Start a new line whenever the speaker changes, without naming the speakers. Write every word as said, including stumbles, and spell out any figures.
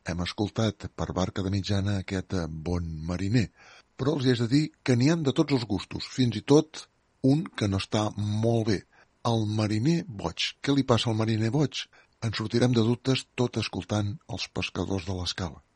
hem escoltat per Barca de Mitjana aquest Bon Mariner, però els hi haig de dir que n'hi han de tots els gustos, fins i tot un que no està molt bé, el mariner boig. Què li passa al mariner boig? En sortirem de dubtes tot escoltant Els pescadors de l'Escala.